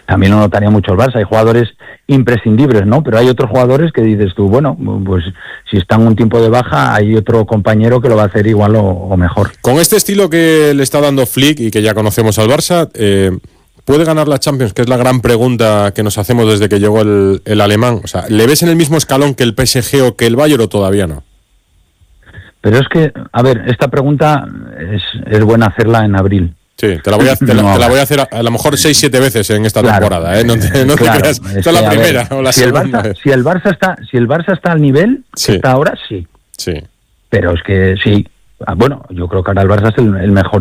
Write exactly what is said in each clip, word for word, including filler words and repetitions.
también lo notaría mucho el Barça. Hay jugadores imprescindibles, ¿no? Pero hay otros jugadores que dices tú, bueno, pues si están un tiempo de baja, hay otro compañero que lo va a hacer igual o, o mejor. Con este estilo que le está dando Flick y que ya conocemos al Barça, eh, ¿puede ganar la Champions? Que es la gran pregunta que nos hacemos desde que llegó el, el alemán. O sea, ¿le ves en el mismo escalón que el P S G o que el Bayern o todavía no? Pero es que, a ver, esta pregunta es, es buena hacerla en abril. Sí, te la voy a, te la, no, te la voy a hacer a, a lo mejor seis, siete veces en esta claro, temporada, ¿eh? No te, no claro, te creas, esta es la primera ver, o la si segunda. El Barça, si el Barça está, si el Barça está al nivel sí. que está ahora, sí. Sí. Pero es que sí, bueno, yo creo que ahora el Barça es el, el mejor,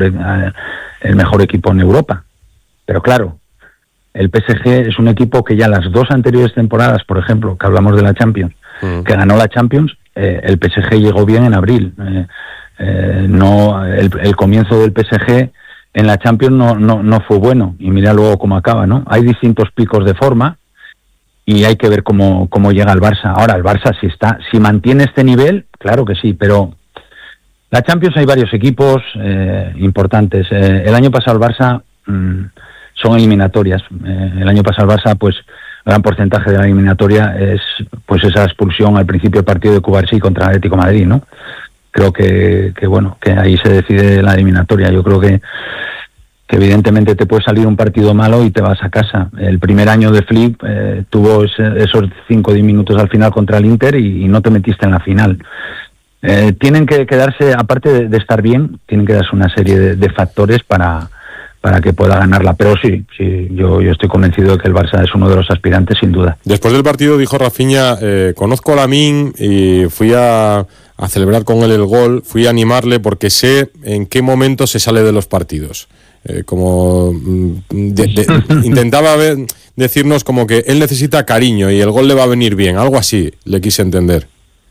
el mejor equipo en Europa. Pero claro, el P S G es un equipo que ya las dos anteriores temporadas, por ejemplo, que hablamos de la Champions, mm. que ganó la Champions, eh, el P S G llegó bien en abril. Eh, eh, no, el, el comienzo del P S G en la Champions no, no, no fue bueno, y mira luego cómo acaba, ¿no? Hay distintos picos de forma y hay que ver cómo, cómo llega el Barça. Ahora, el Barça si está, si mantiene este nivel, claro que sí, pero la Champions hay varios equipos eh, importantes. Eh, el año pasado el Barça mmm, son eliminatorias. Eh, el año pasado el Barça, pues, gran porcentaje de la eliminatoria es pues esa expulsión al principio del partido de Cubarsí contra el Atlético de Madrid, ¿no? Creo que, que bueno, que ahí se decide la eliminatoria. Yo creo que, que evidentemente te puede salir un partido malo y te vas a casa. El primer año de Flick eh, tuvo ese, esos cinco o diez minutos al final contra el Inter y, y no te metiste en la final. Eh, tienen que quedarse, aparte de, de estar bien, tienen que darse una serie de, de factores para, para que pueda ganarla. Pero sí, sí yo, yo estoy convencido de que el Barça es uno de los aspirantes, sin duda. Después del partido dijo Rafinha, eh, conozco a Lamine y fui a... a celebrar con él el gol, fui a animarle porque sé en qué momento se sale de los partidos. Eh, como de, de, intentaba ver, decirnos como que él necesita cariño y el gol le va a venir bien, algo así le quise entender.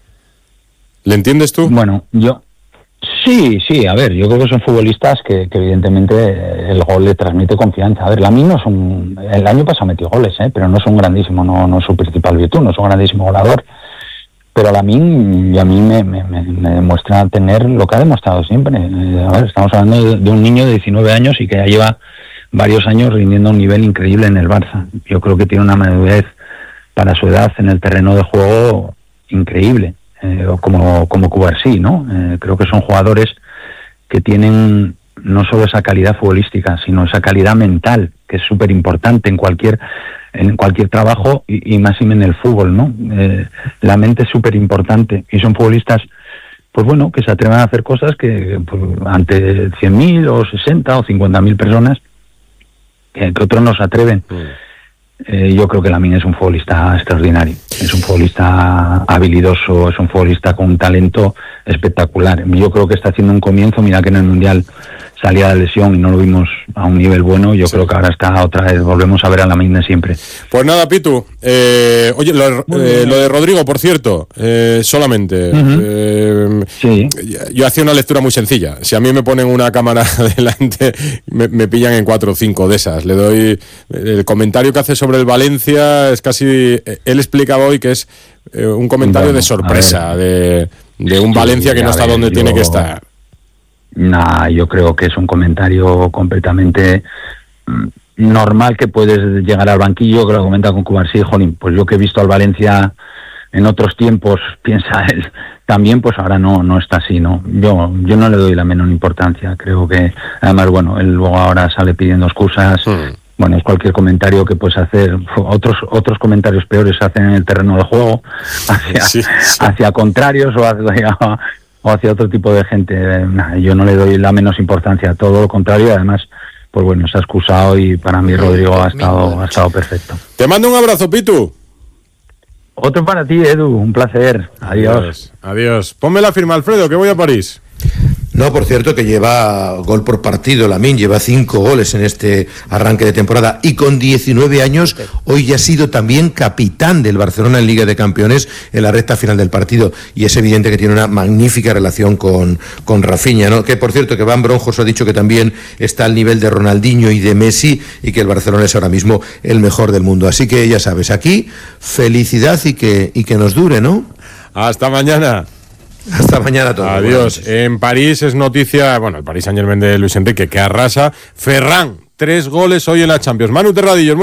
¿Le entiendes tú? Bueno, yo sí, sí, a ver, yo creo que son futbolistas que, que evidentemente el gol le transmite confianza. A ver, Lamine no es un, el año pasado metió goles, ¿eh? Pero no es un grandísimo, no, no es su principal virtud, no es un grandísimo goleador. Pero a Lamine, y a mí me, me, me demuestra tener lo que ha demostrado siempre. Eh, a ver, estamos hablando de, de un niño de diecinueve años y que ya lleva varios años rindiendo a un nivel increíble en el Barça. Yo creo que tiene una madurez para su edad en el terreno de juego increíble, eh, como, como Cubarsí, ¿no? Eh, creo que son jugadores que tienen no solo esa calidad futbolística, sino esa calidad mental, que es súper importante en cualquier... en cualquier trabajo y, y más en el fútbol, ¿no? Eh, la mente es súper importante y son futbolistas, pues bueno, que se atreven a hacer cosas que pues, ante cien mil o sesenta o cincuenta mil personas que, que otros no se atreven. Mm. Eh, yo creo que Lamine es un futbolista extraordinario, es un futbolista habilidoso, es un futbolista con un talento espectacular. Yo creo que está haciendo un comienzo, mira que en el Mundial salía de lesión y no lo vimos a un nivel bueno. Yo sí. creo que ahora está otra vez, volvemos a ver a Lamine siempre. Pues nada, Pitu, eh, oye, lo, eh, lo de Rodrigo, por cierto, eh, solamente uh-huh. eh, sí. yo hacía una lectura muy sencilla. Si a mí me ponen una cámara delante, me, me pillan en cuatro o cinco de esas. Le doy el comentario que hace sobre el Valencia, es casi, él explicaba hoy que es eh, un comentario bueno, de sorpresa, de, de un sí, Valencia que no está ver, donde yo... tiene que estar. Nah, yo creo que es un comentario completamente mm, normal, que puedes llegar al banquillo, que lo comenta con Cubarsí, jolín, pues yo que he visto al Valencia en otros tiempos, piensa él, también pues ahora no no está así, ¿no? Yo yo no le doy la menor importancia, creo que, además, bueno, él luego ahora sale pidiendo excusas, mm. bueno, es cualquier comentario que puedes hacer, otros otros comentarios peores se hacen en el terreno de juego, hacia, sí, sí. hacia contrarios o hacia... o hacia otro tipo de gente. Nah, yo no le doy la menos importancia, todo lo contrario, además, pues bueno, se ha excusado y para mí Rodrigo ha estado, ha estado perfecto. Te mando un abrazo, Pitu. Otro para ti, Edu, un placer. Adiós. Adiós. Adiós. Ponme la firma, Alfredo, que voy a París. No, por cierto, que lleva gol por partido, Lamine, lleva cinco goles en este arranque de temporada y con diecinueve años hoy ya ha sido también capitán del Barcelona en Liga de Campeones en la recta final del partido, y es evidente que tiene una magnífica relación con, con Rafinha, ¿no? Que por cierto que Van Bronjos ha dicho que también está al nivel de Ronaldinho y de Messi y que el Barcelona es ahora mismo el mejor del mundo, así que ya sabes, aquí felicidad y que, y que nos dure, ¿no? Hasta mañana. Hasta mañana a todos. Adiós. En París es noticia, bueno, el Paris Saint-Germain de Luis Enrique, que arrasa. Ferran, tres goles hoy en la Champions. Manu Terradillo.